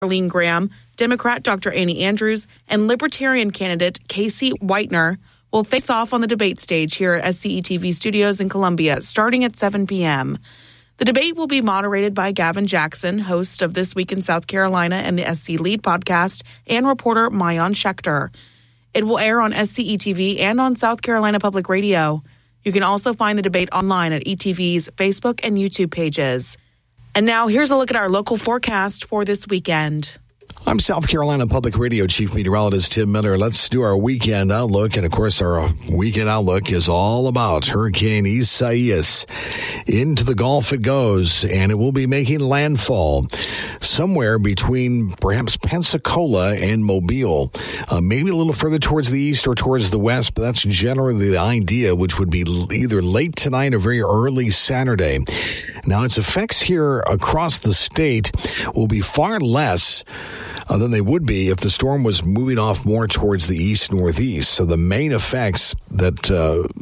Arlene Graham, Democrat Dr. Annie Andrews, and Libertarian candidate Casey Whitener will face off on the debate stage here at SCETV Studios in Columbia, starting at 7 p.m. The debate will be moderated by Gavin Jackson, host of This Week in South Carolina and the SC Lead podcast, and reporter Mayan Schechter. It will air on SCETV and on South Carolina Public Radio. You can also find the debate online at ETV's Facebook and YouTube pages. And now here's a look at our local forecast for this weekend. I'm South Carolina Public Radio Chief Meteorologist Tim Miller. Let's do our weekend outlook. And, of course, our weekend outlook is all about Hurricane Isaias. Into the Gulf it goes, and it will be making landfall somewhere between perhaps Pensacola and Mobile. Maybe a little further towards the east or towards the west, but that's generally the idea, which would be either late tonight or very early Saturday. Now, its effects here across the state will be far less than they would be if the storm was moving off more towards the east-northeast. So the main effects that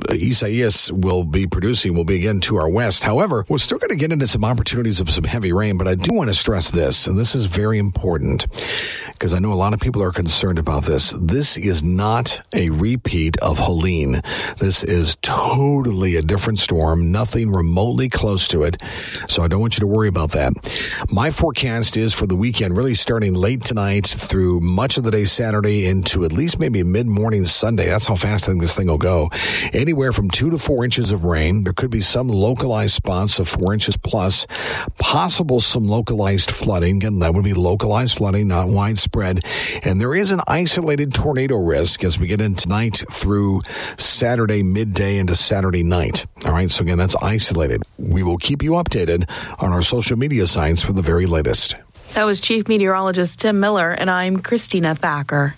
Isaias will be producing will be again to our west. However, we're still going to get into some opportunities of some heavy rain, but I do want to stress this, and this is very important because I know a lot of people are concerned about this. This is not a repeat of Helene. This is totally a different storm, nothing remotely close to it. So I don't want you to worry about that. My forecast is for the weekend, really starting late tonight through much of the day Saturday into at least maybe mid-morning Sunday. That's how fast I think this thing will go. Anywhere from 2 to 4 inches of rain. There could be some localized spots of 4 inches plus. Possible some localized flooding. Again, that would be localized flooding, not widespread. And there is an isolated tornado risk as we get in tonight through Saturday midday into Saturday night. All right, so again, that's isolated. We will keep you updated on our social media sites for the very latest. That was Chief Meteorologist Tim Miller, and I'm Christina Thacker.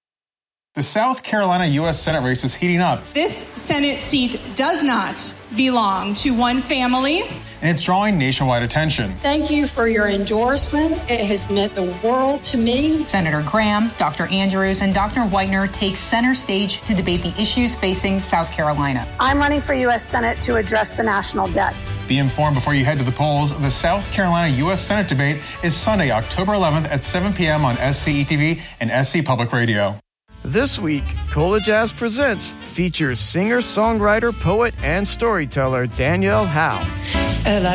The South Carolina U.S. Senate race is heating up. This Senate seat does not belong to one family. And it's drawing nationwide attention. Thank you for your endorsement. It has meant the world to me. Senator Graham, Dr. Andrews, and Dr. Whitener take center stage to debate the issues facing South Carolina. I'm running for U.S. Senate to address the national debt. Be informed before you head to the polls. The South Carolina U.S. Senate debate is Sunday, October 11th at 7 p.m. on SCETV and SC Public Radio. This week, Cola Jazz Presents features singer, songwriter, poet, and storyteller Danielle Howe.